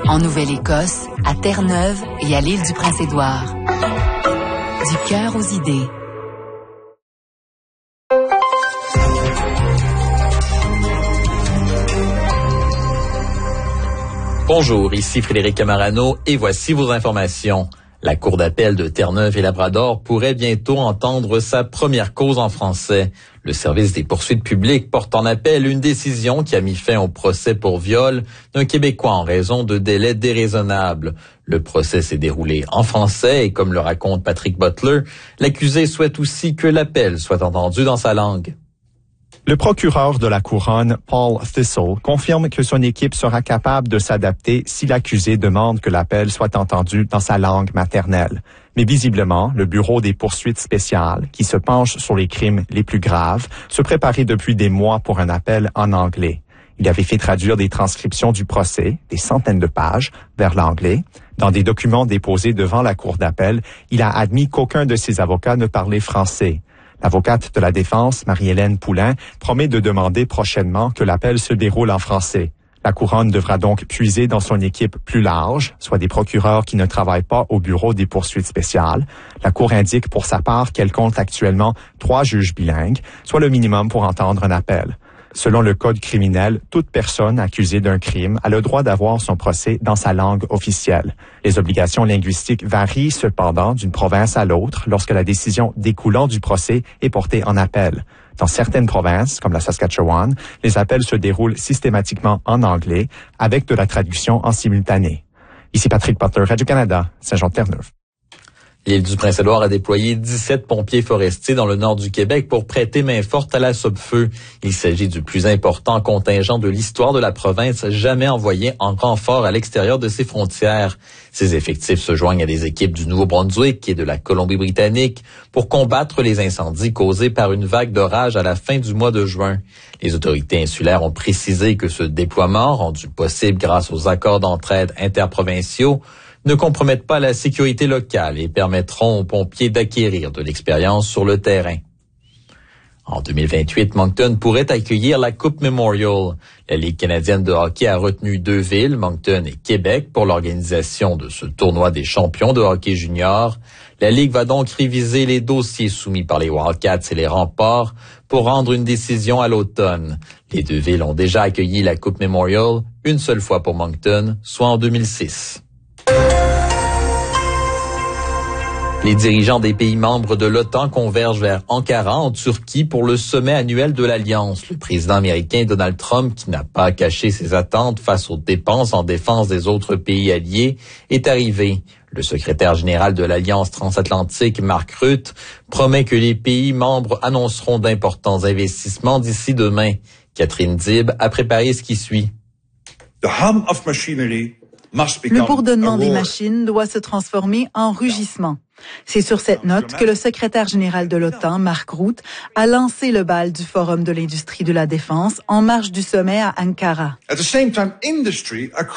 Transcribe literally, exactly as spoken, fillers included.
En Nouvelle-Écosse, à Terre-Neuve et à l'île du Prince-Édouard. Du cœur aux idées. Bonjour, ici Frédéric Camarano et voici vos informations. La Cour d'appel de Terre-Neuve et Labrador pourrait bientôt entendre sa première cause en français. Le service des poursuites publiques porte en appel une décision qui a mis fin au procès pour viol d'un Québécois en raison de délais déraisonnables. Le procès s'est déroulé en français et comme le raconte Patrick Butler, l'accusé souhaite aussi que l'appel soit entendu dans sa langue. Le procureur de la Couronne, Paul Thistle, confirme que son équipe sera capable de s'adapter si l'accusé demande que l'appel soit entendu dans sa langue maternelle. Mais visiblement, le Bureau des poursuites spéciales, qui se penche sur les crimes les plus graves, se préparait depuis des mois pour un appel en anglais. Il avait fait traduire des transcriptions du procès, des centaines de pages, vers l'anglais. Dans des documents déposés devant la Cour d'appel, il a admis qu'aucun de ses avocats ne parlait français. L'avocate de la défense, Marie-Hélène Poulain, promet de demander prochainement que l'appel se déroule en français. La Couronne devra donc puiser dans son équipe plus large, soit des procureurs qui ne travaillent pas au Bureau des poursuites spéciales. La Cour indique pour sa part qu'elle compte actuellement trois juges bilingues, soit le minimum pour entendre un appel. Selon le Code criminel, toute personne accusée d'un crime a le droit d'avoir son procès dans sa langue officielle. Les obligations linguistiques varient cependant d'une province à l'autre lorsque la décision découlant du procès est portée en appel. Dans certaines provinces, comme la Saskatchewan, les appels se déroulent systématiquement en anglais avec de la traduction en simultané. Ici Patrick Butler, Radio-Canada, Saint-Jean-de-Terre-Neuve. L'île du Prince-Édouard a déployé dix-sept pompiers forestiers dans le nord du Québec pour prêter main forte à la Sopfeu. Il s'agit du plus important contingent de l'histoire de la province jamais envoyé en renfort à l'extérieur de ses frontières. Ces effectifs se joignent à des équipes du Nouveau-Brunswick et de la Colombie-Britannique pour combattre les incendies causés par une vague d'orage à la fin du mois de juin. Les autorités insulaires ont précisé que ce déploiement, rendu possible grâce aux accords d'entraide interprovinciaux, ne compromettent pas la sécurité locale et permettront aux pompiers d'acquérir de l'expérience sur le terrain. En deux mille vingt-huit, Moncton pourrait accueillir la Coupe Memorial. La Ligue canadienne de hockey a retenu deux villes, Moncton et Québec, pour l'organisation de ce tournoi des champions de hockey junior. La Ligue va donc réviser les dossiers soumis par les Wildcats et les Remparts pour rendre une décision à l'automne. Les deux villes ont déjà accueilli la Coupe Memorial, une seule fois pour Moncton, soit en deux mille six. Les dirigeants des pays membres de l'OTAN convergent vers Ankara, en Turquie, pour le sommet annuel de l'Alliance. Le président américain Donald Trump, qui n'a pas caché ses attentes face aux dépenses en défense des autres pays alliés, est arrivé. Le secrétaire général de l'Alliance transatlantique, Mark Rutte, promet que les pays membres annonceront d'importants investissements d'ici demain. Catherine Dib a préparé ce qui suit. The hum of machinery Le bourdonnement des machines doit se transformer en rugissement. C'est sur cette note que le secrétaire général de l'OTAN, Mark Rutte, a lancé le bal du Forum de l'industrie de la défense en marge du sommet à Ankara.